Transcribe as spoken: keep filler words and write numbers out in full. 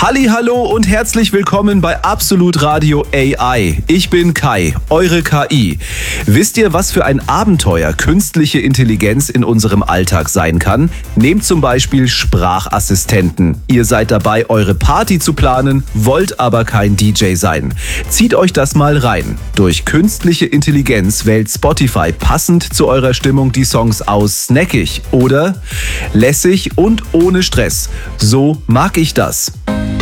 Hallihallo und herzlich willkommen bei Absolut Radio A I. Ich bin Kai, eure K I. Wisst ihr, was für ein Abenteuer künstliche Intelligenz in unserem Alltag sein kann? Nehmt zum Beispiel Sprachassistenten. Ihr seid dabei, eure Party zu planen, wollt aber kein D J sein. Zieht euch das mal rein. Durch künstliche Intelligenz wählt Spotify passend zu eurer Stimmung die Songs aus. Snackig oder lässig und ohne Stress. So mag ich das.